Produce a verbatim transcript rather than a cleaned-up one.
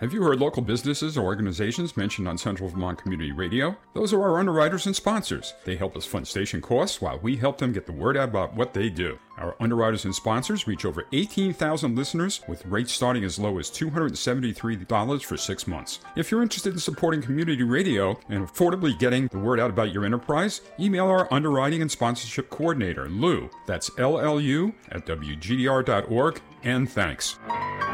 Have you heard local businesses or organizations mentioned on Central Vermont Community Radio? Those are our underwriters and sponsors. They help us fund station costs while we help them get the word out about what they do. Our underwriters and sponsors reach over eighteen thousand listeners with rates starting as low as two hundred seventy-three dollars for six months. If you're interested in supporting community radio and affordably getting the word out about your enterprise, email our underwriting and sponsorship coordinator, Lou. That's L L U at W G D R dot org, and thanks.